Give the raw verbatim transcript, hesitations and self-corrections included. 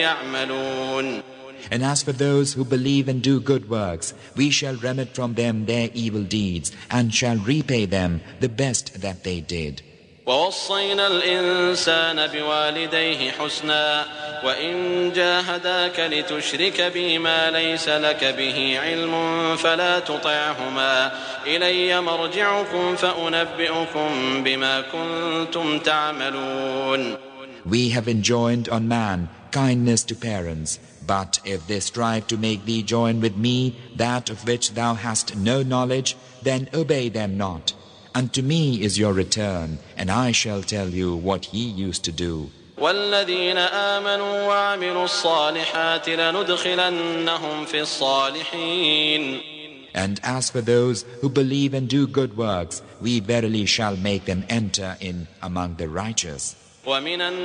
يعملون. And as for those who believe and do good works, we shall remit from them their evil deeds and shall repay them the best that they did. ووصينا الإنسان بوالديه حسنا وإن جاهداك لتشرك بي ما ليس لك به علم فلا تطعهما إلي مرجعكم فأنبئكم بما كنتم تعملون. We have enjoined on man kindness to parents, but if they strive to make thee join with me that of which thou hast no knowledge, then obey them not. Unto me is your return, and I shall tell you what ye used to do. والذين آمنوا وعملوا الصالحات لندخلنهم في الصالحين. And as for those who believe and do good works, we verily shall make them enter in among the righteous. ومن